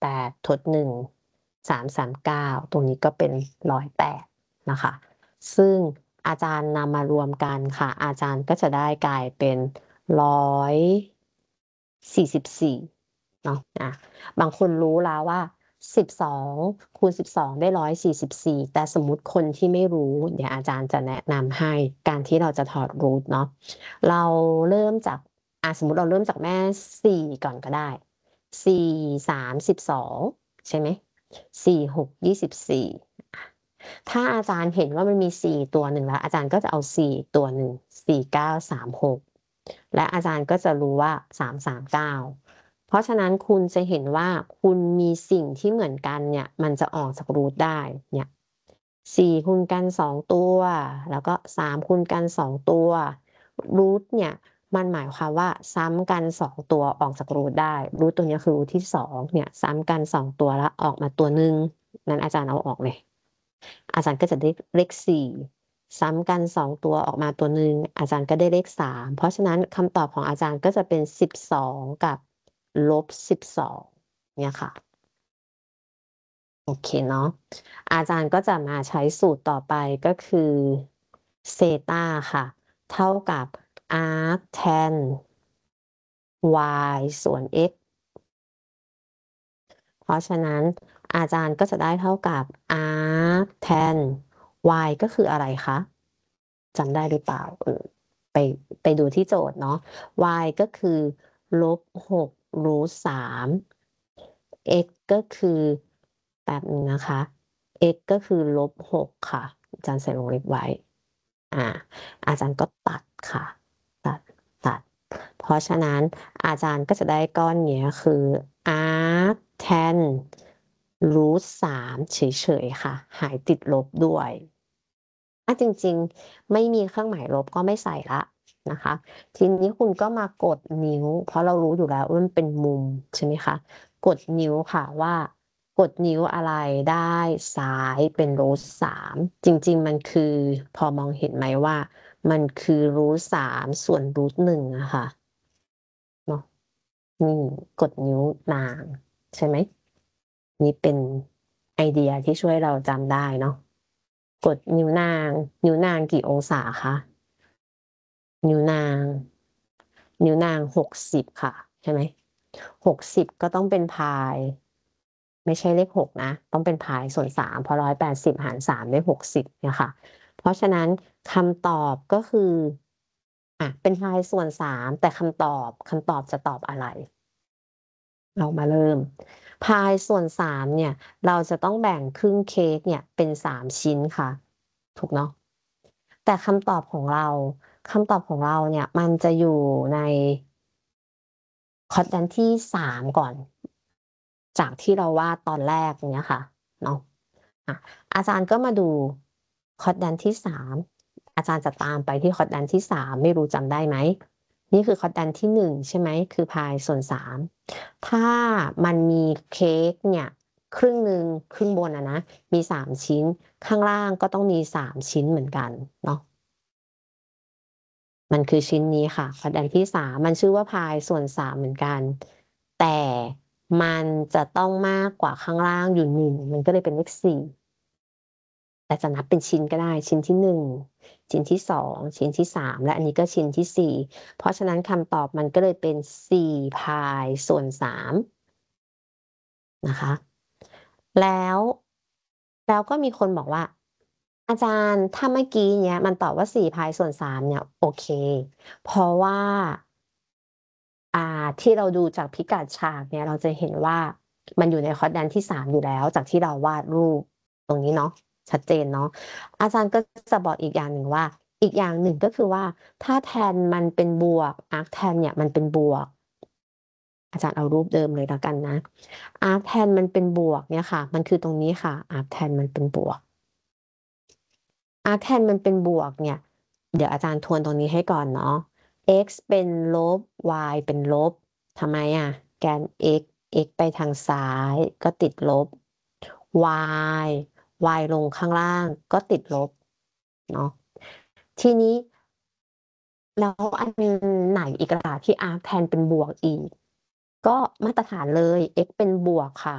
8ทด1 339ตรงนี้ก็เป็น108นะคะซึ่งอาจารย์นำมารวมกันค่ะอาจารย์ก็จะได้กลายเป็น144เนาะบางคนรู้แล้วว่า12คูณ12ได้144แต่สมมุติคนที่ไม่รู้เดี๋ยวอาจารย์จะแนะนำให้การที่เราจะถอดรูทเนาะเราเริ่มจากสมมุติเราเริ่มจากแม่4ก่อนก็ได้4 3 12ใช่ไหม4 6 24ถ้าอาจารย์เห็นว่ามันมี4ตัวหนึ่งแล้วอาจารย์ก็จะเอา4ตัวหนึ่ง4 9 3 6และอาจารย์ก็จะรู้ว่า339เพราะฉะนั้นคุณจะเห็นว่าคุณมีสิ่งที่เหมือนกันเนี่ยมันจะออกจากรูทได้เนี่ย4คูณกัน2ตัวแล้วก็3คูณกัน2ตัวรูทเนี่ยมันหมายความว่าซ้ำกัน2ตัวออกจากรูทได้รูทตัวนี้คือรูทที่2เนี่ยซ้ำกัน2ตัวแล้วออกมาตัวหนึ่งนั้นอาจารย์เอาออกเลยอาจารย์ก็จะได้เลข4ซ้ำกัน2ตัวออกมาตัวหนึ่งอาจารย์ก็ได้เลข3เพราะฉะนั้นคำตอบของอาจารย์ก็จะเป็น12กับ-12เนี่ยค่ะโอเคเนาะอาจารย์ก็จะมาใช้สูตรต่อไปก็คือเซตาค่ะเท่ากับ arctan y ส่วน x เพราะฉะนั้นอาจารย์ก็จะได้เท่ากับ arctan y ก็คืออะไรคะจำได้หรือเปล่าไปไปดูที่โจทย์เนาะ y ก็คือ-6 รูท3 x ก็คือแป๊บนึงนะคะ x ก็คือ-6ค่ะอาจารย์ใส่วงเล็บไว้อาจารย์ก็ตัดค่ะตัดเพราะฉะนั้นอาจารย์ก็จะได้ก้อนเนี้ยคือ arctan รูท3เฉยๆค่ะหายติดลบด้วยจริงๆไม่มีเครื่องหมายลบก็ไม่ใส่แล้วนะคะทีนี้คุณก็มากดนิ้วเพราะเรารู้อยู่แล้วว่ามันเป็นมุมใช่ไหมคะกดนิ้วค่ะว่ากดนิ้วอะไรได้ซ้ายเป็นรูท3จริงๆมันคือพอมองเห็นไหมว่ามันคือรูท3ส่วนรูท1อะค่ะเนาะนี่กดนิ้วนางใช่ไหมนี่เป็นไอเดียที่ช่วยเราจำได้เนาะกดนิ้วนางกี่องศาคะนิ้วนาง60ค่ะใช่ไหม60ก็ต้องเป็นพายไม่ใช่เลข6นะต้องเป็นพายส่วน3เพราะ180หาร3ได้60เนี่ยค่ะเพราะฉะนั้นคำตอบก็คือเป็นพายส่วน3แต่คำตอบจะตอบอะไรเรามาเริ่มพายส่วน3เนี่ยเราจะต้องแบ่งครึ่งเค้กเนี่ยเป็น3ชิ้นค่ะถูกเนาะแต่คำตอบของเราเนี่ยมันจะอยู่ในคอร์ดดันที่3ก่อนจากที่เราวาดตอนแรกเนี้ยค่ะเนาะอาจารย์ก็มาดูคอร์ดดันที่3อาจารย์จะตามไปที่คอร์ดดันที่3ไม่รู้จำได้ไหมนี่คือคอร์ดดันที่1ใช่ไหมคือพายส่วน3ถ้ามันมีเค้กเนี่ยครึ่งหนึ่งครึ่งบนนะมี3ชิ้นข้างล่างก็ต้องมี3ชิ้นเหมือนกันเนาะมันคือชิ้นนี้ค่ะคอร์ดดันที่3มันชื่อว่าพายส่วน3เหมือนกันแต่มันจะต้องมากกว่าข้างล่างอยู่1มันก็เลยเป็นเลข4แต่จะนับเป็นชิ้นก็ได้ชิ้นที่1ชิ้นที่2ชิ้นที่3และอันนี้ก็ชิ้นที่4เพราะฉะนั้นคำตอบมันก็เลยเป็น4พายส่วน3นะคะแล้วก็มีคนบอกว่าอาจารย์ถ้าเมื่อกี้เนี้ยมันตอบว่า4พายส่วน3เนี่ยโอเคเพราะว่าที่เราดูจากพิกัดฉากเนี่ยเราจะเห็นว่ามันอยู่ในคอร์ดแดนที่3อยู่แล้วจากที่เราวาดรูปตรงนี้เนาะชัดเจนเนาะอาจารย์ก็จะบอกอีกอย่างหนึ่งว่าอีกอย่างหนึ่งก็คือว่าถ้าแทนมันเป็นบวกarctan เนี่ยมันเป็นบวกอาจารย์เอารูปเดิมเลยแล้วกันนะarctan มันเป็นบวกเนี่ยค่ะมันคือตรงนี้ค่ะarctan มันเป็นบวกarctan มันเป็นบวกเนี่ยเดี๋ยวอาจารย์ทวนตรงนี้ให้ก่อนเนาะ x เป็นลบ y เป็นลบทำไมแกน x ไปทางซ้ายก็ติดลบ yลงข้างล่างก็ติดลบเนาะทีนี้แล้วอันไหนอีกล่ะที่arctan เป็นบวกอีกก็มาตรฐานเลย x เป็นบวกค่ะ